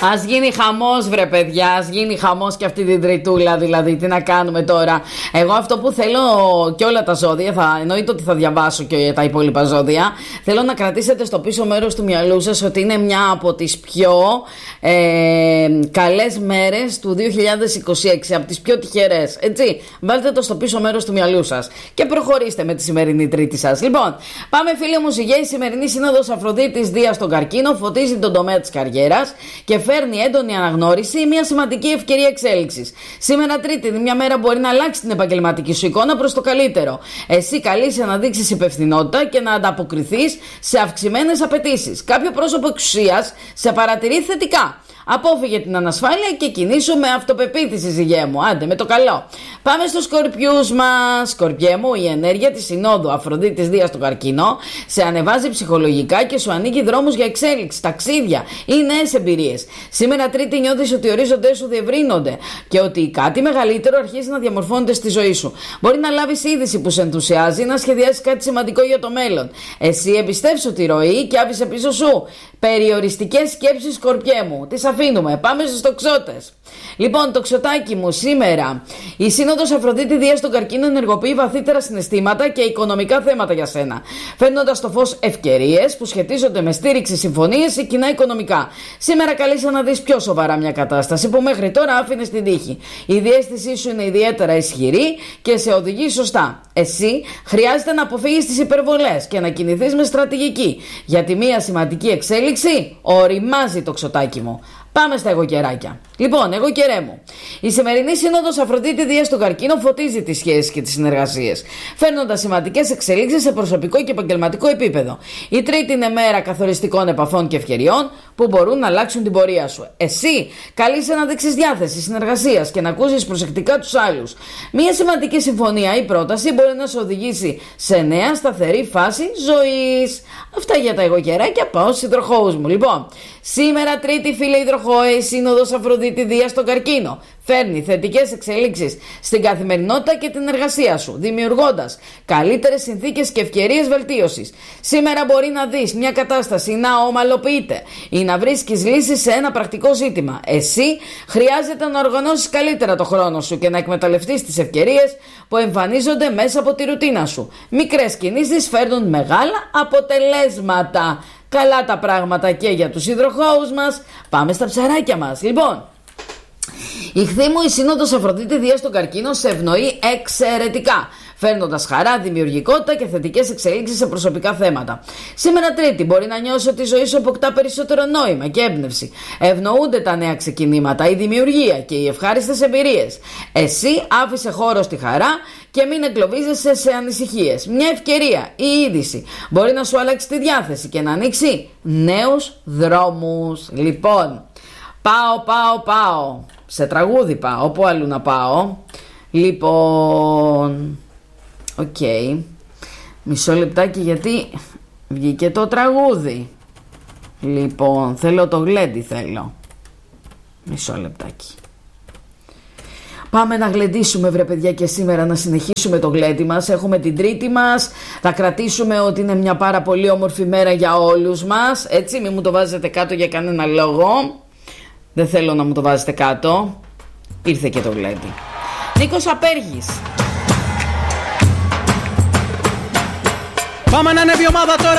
Ας γίνει χαμός, βρε παιδιά, ας γίνει χαμός και αυτή την τριτούλα, δηλαδή. Τι να κάνουμε τώρα. Εγώ αυτό που θέλω και όλα τα ζώδια, εννοείται ότι θα διαβάσω και τα υπόλοιπα ζώδια. Θέλω να κρατήσετε στο πίσω μέρος του μυαλού σας ότι είναι μια από τις πιο καλές μέρες του 2026, από τις πιο τυχερές. Έτσι, βάλτε το στο πίσω μέρος του μυαλού σας και προχωρήστε με τη σημερινή Τρίτη σας. Λοιπόν, πάμε φίλοι μου Ζυγέ, η σημερινή σύνοδος Αφροδίτης Δία στον Καρκίνο φωτίζει τον τομέα της καριέρας και φέρνει έντονη αναγνώριση, μια σημαντική ευκαιρία εξέλιξης. Σήμερα Τρίτη είναι μια μέρα που μπορεί να αλλάξει την επαγγελματική σου εικόνα προς το καλύτερο. Εσύ καλείσαι να δείξεις υπευθυνότητα και να ανταποκριθείς σε αυξημένες απαιτήσεις. Κάποιο πρόσωπο εξουσίας σε παρατηρεί θετικά. Απόφυγε την ανασφάλεια και κινήσου με αυτοπεποίθηση, Ζυγέ μου. Άντε, με το καλό. Πάμε στους Σκορπιούς μας. Σκορπιέ μου, η ενέργεια της συνόδου Αφροδίτης Δία στον Καρκίνο σε ανεβάζει ψυχολογικά και σου ανοίγει δρόμους για εξέλιξη, ταξίδια ή νέες εμπειρίες. Σήμερα Τρίτη νιώθεις ότι οι ορίζοντες σου διευρύνονται και ότι κάτι μεγαλύτερο αρχίζει να διαμορφώνεται στη ζωή σου. Μπορεί να λάβεις είδηση που σε ενθουσιάζει, να σχεδιάσεις κάτι σημαντικό για το μέλλον. Εσύ εμπιστεύσου τη ροή και άφησε πίσω σου περιοριστικές σκέψεις, Σκορπιέ μου. Τις αφήνουμε. Πάμε στους τοξότες. Λοιπόν, τοξοτάκι μου, σήμερα η σύνοδος Αφροδίτη Δία στον Καρκίνο ενεργοποιεί βαθύτερα συναισθήματα και οικονομικά θέματα για σένα, φέρνοντας στο φως ευκαιρίες που σχετίζονται με στήριξη, συμφωνίες ή κοινά οικονομικά. Σήμερα καλείσαι να δεις πιο σοβαρά μια κατάσταση που μέχρι τώρα άφηνες στην τύχη. Η διαίσθησή σου είναι ιδιαίτερα ισχυρή και σε οδηγεί σωστά. Εσύ χρειάζεται να αποφύγεις τις υπερβολές και να κινηθείς με στρατηγική, γιατί μια σημαντική εξέλιξη οριμάζει, τοξοτάκι μου. Πάμε στα εγωκεράκια. Λοιπόν, εγωκερέ μου, η σημερινή σύνοδος Αφροδίτη Δία στον Καρκίνο φωτίζει τις σχέσεις και τις συνεργασίες, φέρνοντας σημαντικές εξελίξεις σε προσωπικό και επαγγελματικό επίπεδο. Η Τρίτη είναι μέρα καθοριστικών επαφών και ευκαιριών που μπορούν να αλλάξουν την πορεία σου. Εσύ καλείσαι να δείξεις διάθεση συνεργασίας και να ακούσεις προσεκτικά τους άλλους. Μια σημαντική συμφωνία ή πρόταση μπορεί να σε οδηγήσει σε νέα σταθερή φάση ζωής. Αυτά για τα εγωκεράκια. Πάω στους υδροχόους μου. Λοιπόν, σήμερα Τρίτη, φίλε υδροχόε, η σύνοδος Αφροδίτη Δία στον Καρκίνο φέρνει θετικές εξελίξεις στην καθημερινότητα και την εργασία σου, δημιουργώντας καλύτερες συνθήκες και ευκαιρίες βελτίωσης. Σήμερα μπορεί να δεις μια κατάσταση να ομαλοποιείται ή να βρίσκεις λύσεις σε ένα πρακτικό ζήτημα. Εσύ χρειάζεται να οργανώσεις καλύτερα το χρόνο σου και να εκμεταλλευτείς τις ευκαιρίες που εμφανίζονται μέσα από τη ρουτίνα σου. Μικρές κινήσεις φέρνουν μεγάλα αποτελέσματα. Καλά τα πράγματα και για τους υδροχόους μας. Πάμε στα ψαράκια μας. Λοιπόν, Ιχθύ μου, η σύνοδος Αφροδίτη Δία στον Καρκίνο σε ευνοεί εξαιρετικά, φέρνοντας χαρά, δημιουργικότητα και θετικές εξελίξεις σε προσωπικά θέματα. Σήμερα Τρίτη μπορεί να νιώσεις ότι η ζωή σου αποκτά περισσότερο νόημα και έμπνευση. Ευνοούνται τα νέα ξεκινήματα, η δημιουργία και οι ευχάριστες εμπειρίες. Εσύ άφησε χώρο στη χαρά και μην εγκλωβίζεσαι σε ανησυχίες. Μια ευκαιρία ή είδηση μπορεί να σου αλλάξει τη διάθεση και να ανοίξει νέους δρόμους. Λοιπόν, πάω. Σε τραγούδι πάω, όπου αλλού να πάω. Λοιπόν, οκ. Μισό λεπτάκι γιατί βγήκε το τραγούδι. Λοιπόν, θέλω το γλέντι, θέλω. Μισό λεπτάκι. Πάμε να γλεντήσουμε, βρε παιδιά, και σήμερα να συνεχίσουμε το γλέντι μας. Έχουμε την Τρίτη μας. Θα κρατήσουμε ότι είναι μια πάρα πολύ όμορφη μέρα για όλους μας. Έτσι, μην μου το βάζετε κάτω για κανένα λόγο. Δεν θέλω να μου το βάζετε κάτω. Ήρθε και το γλέντι. Νίκος Απέργης. Πάμε να ανέβει η ομάδα τώρα.